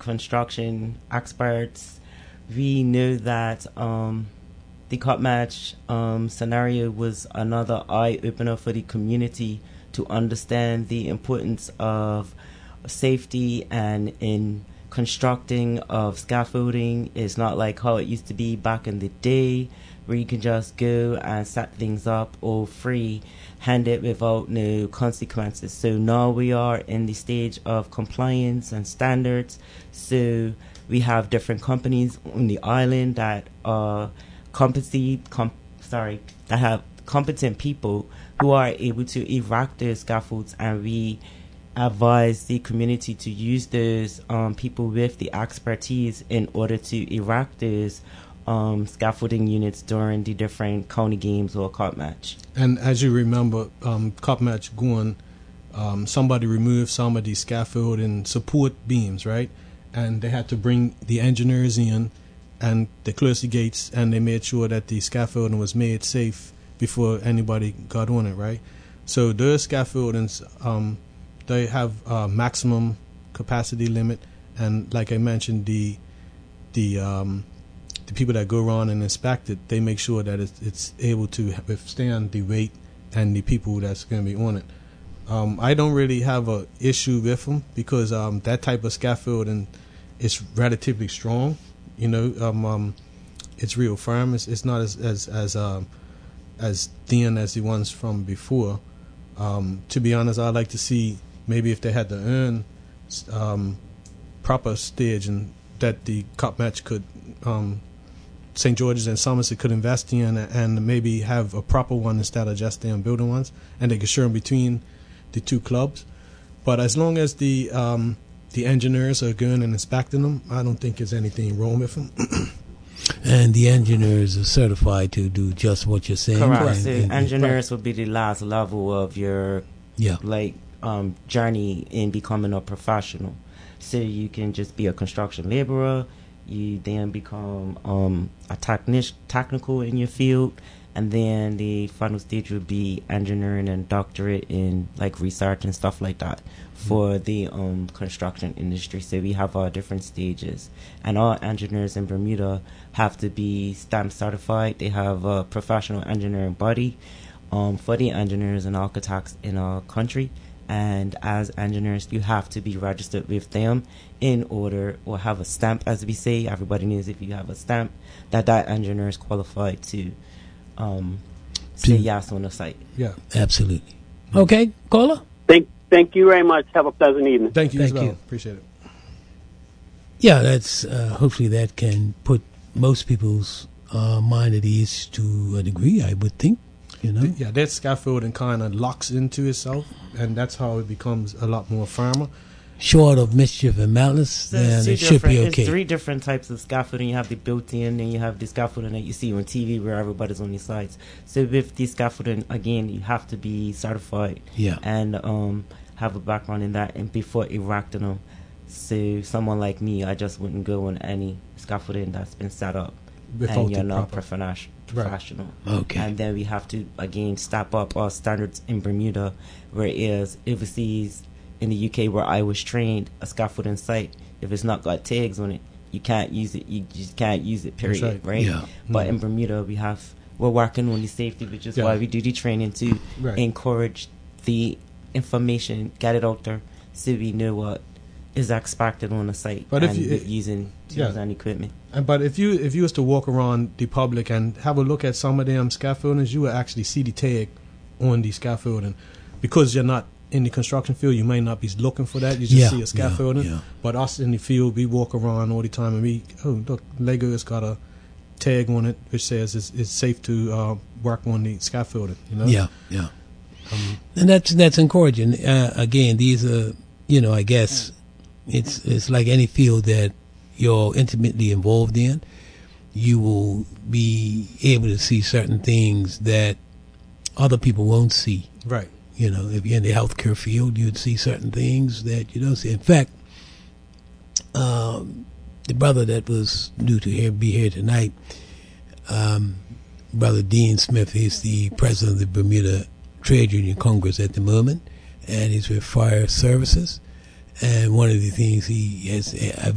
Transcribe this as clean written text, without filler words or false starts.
construction experts, we knew that the cup match scenario was another eye opener for the community to understand the importance of safety and in constructing of scaffolding. Is not like how it used to be back in the day, where you can just go and set things up all free handed without no consequences. So now we are in the stage of compliance and standards. So we have different companies on the island that are that have competent people who are able to erect those scaffolds, and we advise the community to use those people with the expertise in order to erect those scaffolding units during the different county games or cup match. And as you remember, cup match going, somebody removed some of the scaffolding support beams, right? And they had to bring the engineers in, and they closed the gates, and they made sure that the scaffolding was made safe before anybody got on it, right? So those scaffoldings, they have a maximum capacity limit, and like I mentioned, the people that go around and inspect it, they make sure that it's able to withstand the weight and the people that's going to be on it. I don't really have a issue with them because that type of scaffolding is relatively strong. You know, it's real firm. It's not as thin as the ones from before. To be honest, I'd like to see maybe if they had to earn proper stage and that the cup match could St. George's and Somerset could invest in and maybe have a proper one instead of just them building ones, and they could share them between the two clubs. But as long as the engineers are going and inspecting them, I don't think there's anything wrong with them. And the engineers are certified to do just what you're saying. Correct. So engineers will be the last level of your journey in becoming a professional. So you can just be a construction laborer. You then become a technical in your field, and then the final stage would be engineering and doctorate in like research and stuff like that for the construction industry. So we have our different stages, and all engineers in Bermuda have to be stamp certified. They have a professional engineering body for the engineers and architects in our country. And as engineers, you have to be registered with them in order, or have a stamp, as we say. Everybody knows if you have a stamp that engineer is qualified to say yes on the site. Yeah, absolutely. Okay, caller. Thank you very much. Have a pleasant evening. Thank you as well. Appreciate it. Yeah, that's hopefully that can put most people's mind at ease to a degree, I would think. You know? Yeah, that scaffolding kind of locks into itself, and that's how it becomes a lot more firmer. Short of mischief and malice, then it should be okay. There's three different types of scaffolding. You have the built-in, and you have the scaffolding that you see on TV where everybody's on the sides. So with the scaffolding, again, you have to be certified and have a background in that, and before erecting them. So someone like me, I just wouldn't go on any scaffolding that's been set up, and you're not professional. Okay. And then we have to again step up our standards in Bermuda, whereas overseas in the UK where I was trained, a scaffolding site, if it's not got tags on it, you can't use it. You just can't use it, period. Right? Yeah. But in Bermuda we're working on the safety, which is why we do the training to encourage the information, get it out there, so we know what is expected on the site, but and if you, using tools and equipment. But if you was to walk around the public and have a look at some of them scaffoldings, you will actually see the tag on the scaffolding. Because you're not in the construction field, you may not be looking for that. You just see a scaffolding. Yeah. But us in the field, we walk around all the time and look, Lego has got a tag on it which says it's safe to work on the scaffolding. You know? Yeah. And that's encouraging. Again, these are, I guess it's like any field that you're intimately involved in. You will be able to see certain things that other people won't see. Right. If you're in the healthcare field, you'd see certain things that you don't see. In fact, the brother that was due to be here tonight, Brother Dean Smith, he's the president of the Bermuda Trade Union Congress at the moment, and he's with Fire Services. And one of the things he has